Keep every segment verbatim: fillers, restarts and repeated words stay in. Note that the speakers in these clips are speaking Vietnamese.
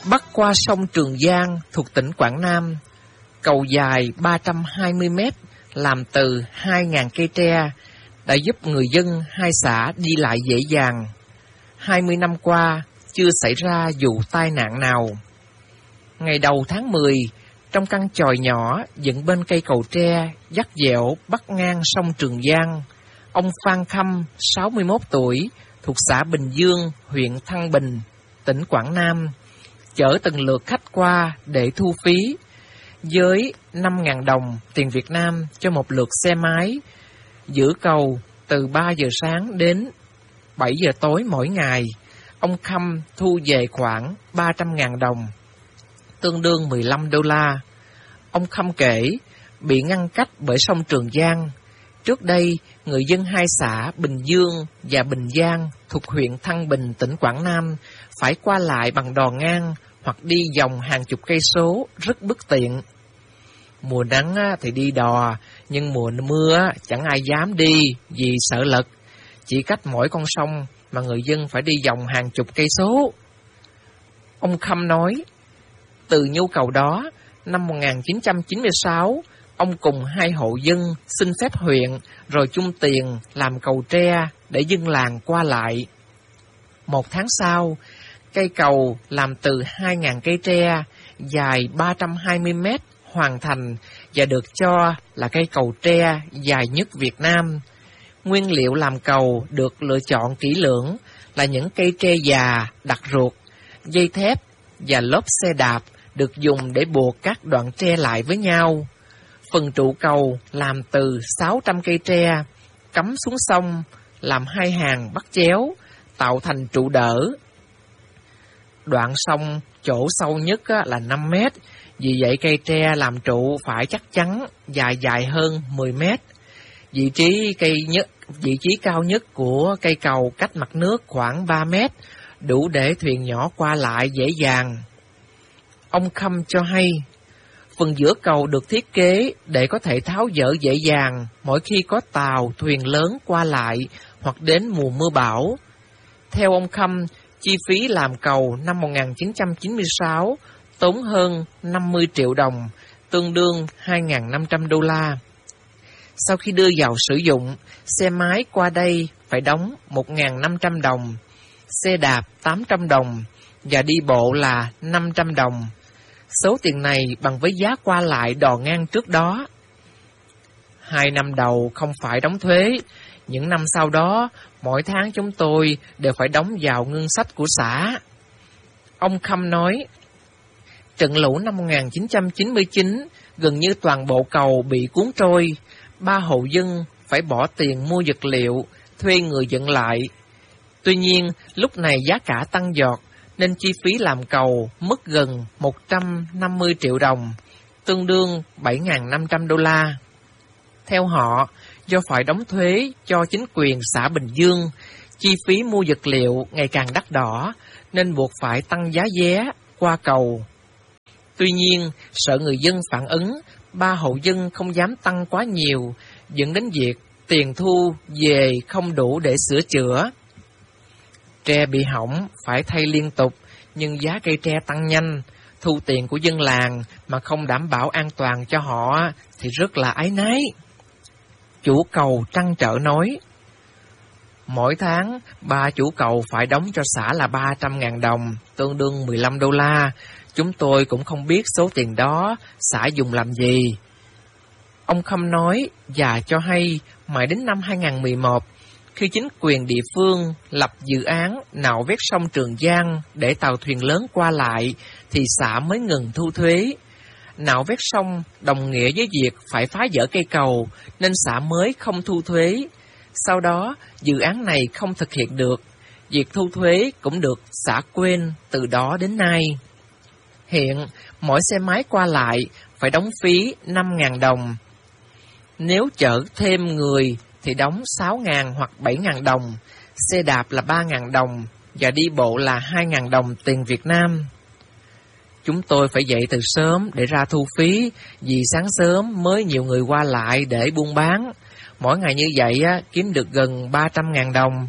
Bắc qua sông Trường Giang thuộc tỉnh Quảng Nam. Cầu dài ba trăm hai mươi mét, làm từ hai nghìn cây tre, đã giúp người dân hai xã đi lại dễ dàng. hai mươi năm qua, chưa xảy ra vụ tai nạn nào. Ngày đầu tháng mười, trong căn chòi nhỏ dựng bên cây cầu tre dắt dẻo bắc ngang sông Trường Giang, ông Phan Khâm, sáu mươi mốt tuổi, thuộc xã Bình Dương, huyện Thăng Bình, tỉnh Quảng Nam, chở từng lượt khách qua để thu phí, với năm nghìn đồng tiền Việt Nam cho một lượt xe máy, giữ cầu từ ba giờ sáng đến bảy giờ tối mỗi ngày. Ông Khâm thu về khoảng ba trăm nghìn đồng, tương đương mười lăm đô la. Ông Khâm kể, bị ngăn cách bởi sông Trường Giang. Trước đây, người dân hai xã Bình Dương và Bình Giang thuộc huyện Thăng Bình, tỉnh Quảng Nam phải qua lại bằng đò ngang hoặc đi vòng hàng chục cây số, rất bất tiện. Mùa nắng thì đi đò, nhưng mùa mưa chẳng ai dám đi vì sợ lật. Chỉ cách mỗi con sông mà người dân phải đi vòng hàng chục cây số. Ông Khâm nói, từ nhu cầu đó, năm một nghìn chín trăm chín mươi sáu, ông cùng hai hộ dân xin phép huyện rồi chung tiền làm cầu tre để dân làng qua lại. Một tháng sau, cây cầu làm từ hai nghìn cây tre, dài ba trăm hai mươi mét, hoàn thành và được cho là cây cầu tre dài nhất Việt Nam. Nguyên liệu làm cầu được lựa chọn kỹ lưỡng là những cây tre già, đặc ruột, dây thép và lốp xe đạp được dùng để buộc các đoạn tre lại với nhau. Phần trụ cầu làm từ sáu trăm cây tre, cắm xuống sông, làm hai hàng bắt chéo, tạo thành trụ đỡ. Đoạn sông chỗ sâu nhất là năm mét, vì vậy cây tre làm trụ phải chắc chắn, dài dài hơn mười mét. Vị trí cây nhất, vị trí cao nhất của cây cầu cách mặt nước khoảng ba mét, đủ để thuyền nhỏ qua lại dễ dàng. Ông Khâm cho hay, phần giữa cầu được thiết kế để có thể tháo dỡ dễ dàng mỗi khi có tàu, thuyền lớn qua lại hoặc đến mùa mưa bão. Theo ông Khâm, chi phí làm cầu năm một nghìn chín trăm chín mươi sáu tốn hơn năm mươi triệu đồng, tương đương hai nghìn năm trăm đô la. Sau khi đưa vào sử dụng, xe máy qua đây phải đóng một nghìn năm trăm đồng, xe đạp tám trăm đồng và đi bộ là năm trăm đồng. Số tiền này bằng với giá qua lại đò ngang trước đó. Hai năm đầu không phải đóng thuế, những năm sau đó, mỗi tháng chúng tôi đều phải đóng vào ngân sách của xã. Ông Khâm nói, trận lũ năm một nghìn chín trăm chín mươi chín, gần như toàn bộ cầu bị cuốn trôi. Ba hộ dân phải bỏ tiền mua vật liệu, thuê người dựng lại. Tuy nhiên, lúc này giá cả tăng giọt, nên chi phí làm cầu mất gần một trăm năm mươi triệu đồng, tương đương bảy nghìn năm trăm đô la. Theo họ, do phải đóng thuế cho chính quyền xã Bình Dương, chi phí mua vật liệu ngày càng đắt đỏ, nên buộc phải tăng giá vé qua cầu. Tuy nhiên, sợ người dân phản ứng, ba hộ dân không dám tăng quá nhiều, dẫn đến việc tiền thu về không đủ để sửa chữa. Tre bị hỏng phải thay liên tục, nhưng giá cây tre tăng nhanh, thu tiền của dân làng mà không đảm bảo an toàn cho họ thì rất là áy náy. Chủ cầu trăn trở nói, mỗi tháng ba chủ cầu phải đóng cho xã là ba trăm nghìn đồng, tương đương mười lăm đô la. Chúng tôi cũng không biết số tiền đó xã dùng làm gì. Ông Khâm nói và cho hay mãi đến năm hai nghìn không trăm mười một, khi chính quyền địa phương lập dự án nạo vét sông Trường Giang để tàu thuyền lớn qua lại, thì xã mới ngừng thu thuế. Nạo vét sông đồng nghĩa với việc phải phá dỡ cây cầu, nên xã mới không thu thuế. Sau đó, dự án này không thực hiện được, việc thu thuế cũng được xã quên từ đó đến nay. Hiện, mỗi xe máy qua lại phải đóng phí năm nghìn đồng. Nếu chở thêm người thì đóng sáu nghìn hoặc bảy nghìn đồng, xe đạp là ba nghìn đồng và đi bộ là hai nghìn đồng tiền Việt Nam. Chúng tôi phải dậy từ sớm để ra thu phí, vì sáng sớm mới nhiều người qua lại để buôn bán. Mỗi ngày như vậy á, kiếm được gần ba trăm nghìn đồng.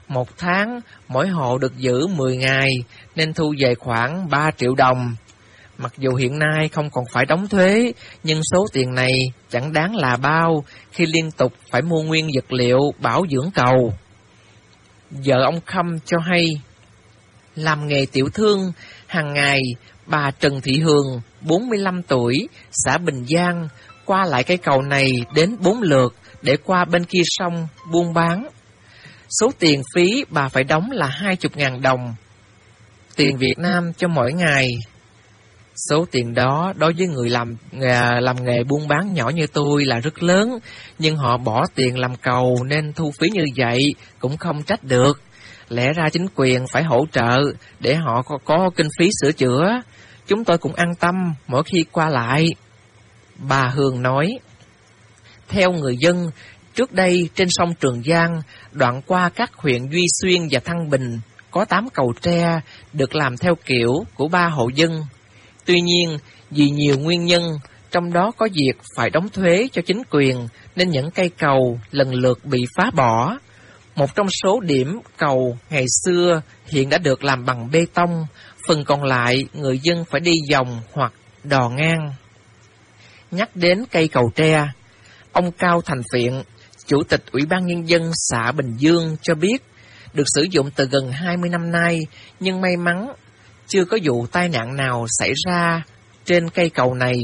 Một tháng, mỗi hộ được giữ mười ngày, nên thu về khoảng ba triệu đồng. Mặc dù hiện nay không còn phải đóng thuế, nhưng số tiền này chẳng đáng là bao khi liên tục phải mua nguyên vật liệu bảo dưỡng cầu. Vợ ông Khâm cho hay, làm nghề tiểu thương, hàng ngày bà Trần Thị Hường, bốn mươi lăm tuổi, xã Bình Giang, qua lại cây cầu này đến bốn lượt để qua bên kia sông buôn bán. Số tiền phí bà phải đóng là hai mươi ngàn đồng, tiền Việt Nam cho mỗi ngày. Số tiền đó đối với người làm nghề, làm nghề buôn bán nhỏ như tôi là rất lớn, nhưng họ bỏ tiền làm cầu nên thu phí như vậy cũng không trách được. Lẽ ra chính quyền phải hỗ trợ để họ có, có kinh phí sửa chữa. Chúng tôi cũng an tâm mỗi khi qua lại. Bà Hường nói, theo người dân, trước đây trên sông Trường Giang, đoạn qua các huyện Duy Xuyên và Thăng Bình, có tám cầu tre được làm theo kiểu của ba hộ dân. Tuy nhiên, vì nhiều nguyên nhân, trong đó có việc phải đóng thuế cho chính quyền, nên những cây cầu lần lượt bị phá bỏ. Một trong số điểm cầu ngày xưa hiện đã được làm bằng bê tông, phần còn lại người dân phải đi vòng hoặc đò ngang. Nhắc đến cây cầu tre, ông Cao Thành Phiện, Chủ tịch Ủy ban Nhân dân xã Bình Dương cho biết, được sử dụng từ gần hai mươi năm nay, nhưng may mắn chưa có vụ tai nạn nào xảy ra trên cây cầu này.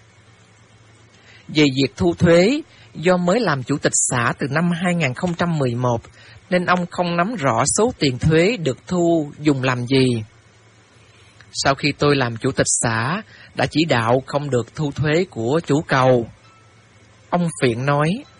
Về việc thu thuế, do mới làm chủ tịch xã từ năm hai nghìn không trăm mười một, nên ông không nắm rõ số tiền thuế được thu dùng làm gì. Sau khi tôi làm chủ tịch xã, đã chỉ đạo không được thu thuế của chủ cầu. Ông Phiện nói,